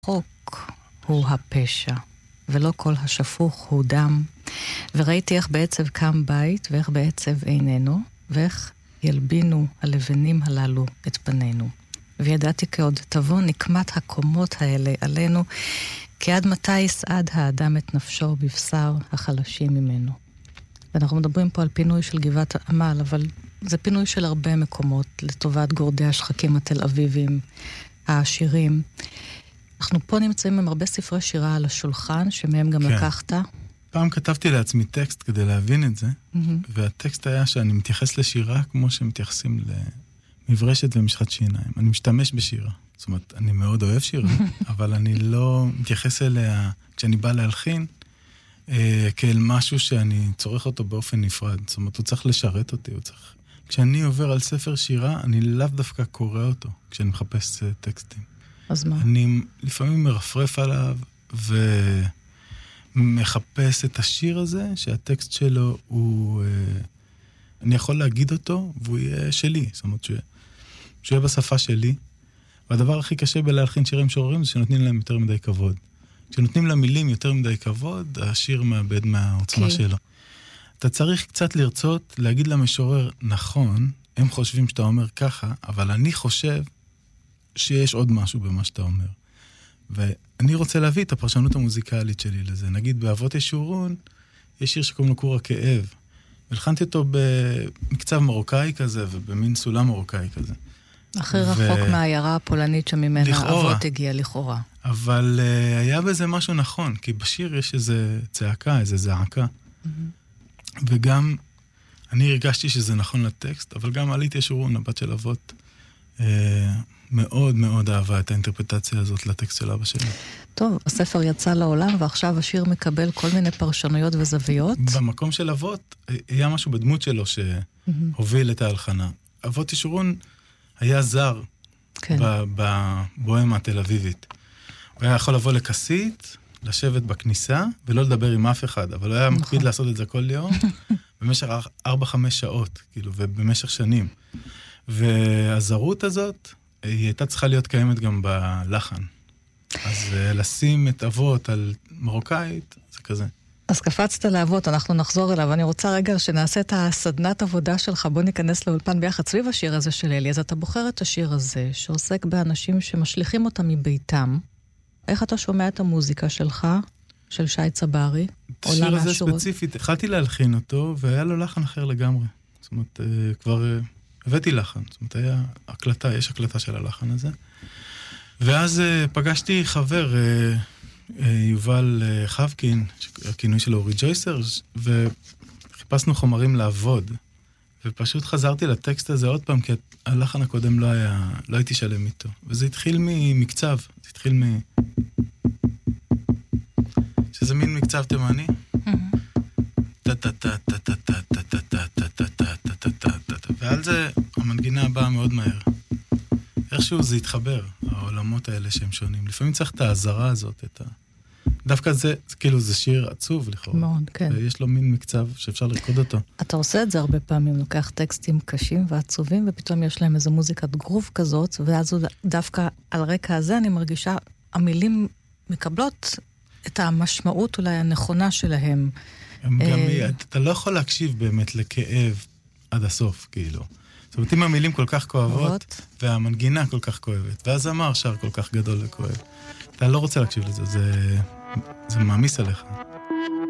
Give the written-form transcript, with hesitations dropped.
חוק הוא הפשע, ולא כל השפוך הוא דם. וראיתי איך בעצב קם בית, ואיך בעצב איננו, ואיך ילבינו הלבנים הללו את פנינו. וידעתי כי עוד תבוא נקמת הקומות האלה עלינו, כי עד מתי יסעד האדם את נפשו בבשר החלשים ממנו. ואנחנו מדברים פה על פינוי של גבעת עמל, אבל זה פינוי של הרבה מקומות, לטובת גורדי השחקים התל אביבים, העשירים. אנחנו פה נמצאים עם הרבה ספרי שירה על השולחן, שמהם גם לקחת. פעם כתבתי לעצמי טקסט כדי להבין את זה, והטקסט היה שאני מתייחס לשירה כמו שמתייחסים למברשת ומשחת שיניים. אני משתמש בשירה. זאת אומרת, אני מאוד אוהב שירה, אבל אני לא מתייחס אליה, כשאני בא להלחין, כאל משהו שאני צורך אותו באופן נפרד. זאת אומרת, הוא צריך לשרת אותי, הוא צריך... כשאני עובר על ספר שירה, אני לאו דווקא קורא אותו, כשאני מחפש טקסטים. אז מה? אני לפעמים מרפרף עליו, ומחפש את השיר הזה, שהטקסט שלו הוא... אני יכול להגיד אותו, והוא יהיה שלי. זאת אומרת, שהוא יהיה בשפה שלי. והדבר הכי קשה בלהלחין שירים משוררים, זה שנותנים להם יותר מדי כבוד. כשנותנים למילים יותר מדי כבוד, השיר מאבד מהעוצמה שלו. אתה צריך קצת לרצות להגיד למשורר, נכון, הם חושבים שאתה אומר ככה, אבל אני חושב שיש עוד משהו במה שאתה אומר. ואני רוצה להביא את הפרשנות המוזיקלית שלי לזה. נגיד, באבות ישורון, יש שיר שקוראים לו כור הכאב. והלחנתי אותו במקצב מרוקאי כזה, ובמין סולם מרוקאי כזה. הכי רחוק מהעיירה הפולנית שממנה אבות הגיע לכאורה. אבל היה בזה משהו נכון, כי בשיר יש איזה צעקה, איזה זעקה. וגם אני הרגשתי שזה נכון לטקסט, אבל גם עלית ישורון, הבת של אבות, מאוד מאוד אהבה את האינטרפטציה הזאת לטקסט של אבא שלי. טוב, הספר יצא לעולם, ועכשיו השיר מקבל כל מיני פרשנויות וזוויות. במקום של אבות, היה משהו בדמות שלו שהוביל את ההלחנה. אבות ישורון היה זר בבוהמה התל אביבית. הוא היה יכול לבוא לכסית, לשבת בכניסה, ולא לדבר עם אף אחד, אבל הוא היה מקפיד לעשות את זה כל יום, במשך 4-5 שעות, כאילו, ובמשך שנים. והזרות הזאת, היא הייתה צריכה להיות קיימת גם בלחן. אז לשים את אבות על מרוקאית, זה כזה. אז קפצת לאבות, אנחנו נחזור אליו. אני רוצה רגע שנעשה את הסדנת עבודה שלך, בוא ניכנס לאולפן ביחד סביב השיר הזה של אלי. אז אתה בוחר את השיר הזה, שעוסק באנשים שמשליכים אותם מביתם. איך אתה שומע את המוזיקה שלך, של שי צברי? את השיר הזה ספציפית, התחלתי להלחין אותו, והיה לו לחן אחר לגמרי. זאת אומרת, כבר הבאתי לחן. זאת אומרת, היה הקלטה, יש הקלטה של הלחן הזה. ואז פגשתי חבר, יובל חבקין, הכינוי שלו הוא ריג'ויסר, וחיפשנו חומרים לעבוד. ופשוט חזרתי לטקסט הזה עוד פעם, כי הלחן הקודם לא הייתי שלם איתו. וזה התחיל ממקצב, זה התחיל שזה מין מקצב תימני. ועל זה המנגינה באה מאוד מהר. איכשהו זה התחבר, העולמות האלה שהם שונים. לפעמים צריך את העזרה הזאת, דווקא זה, כאילו זה שיר עצוב לכאורה. מאוד, כן. ויש לו מין מקצב שאפשר לרקוד אותו. אתה עושה את זה הרבה פעמים, לוקח טקסטים קשים ועצובים, ופתאום יש להם איזו מוזיקת גרוב כזאת, ואז דווקא על רקע הזה אני מרגישה, המילים מקבלות את המשמעות אולי הנכונה שלהם. גם אתה לא יכול להקשיב באמת לכאב עד הסוף, כאילו. זאת אומרת, אם המילים כל כך כואבות, והמנגינה כל כך כואבת, והזמר שר כל כך גדול וכואב, אתה לא רוצה להקשיב לזה, זה מעמיס עליך.